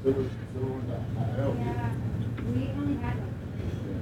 So, I help you. Yeah, we only had like